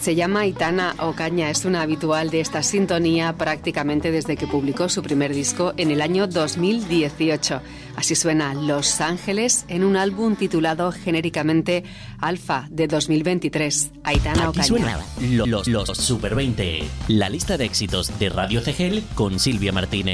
Se llama Aitana Ocaña, es una habitual de esta sintonía prácticamente desde que publicó su primer disco en el año 2018. Así suena Los Ángeles en un álbum titulado genéricamente Alfa de 2023. Aitana Ocaña. Aquí suena los Super 20, la lista de éxitos de Radio CGL con Silvia Martínez.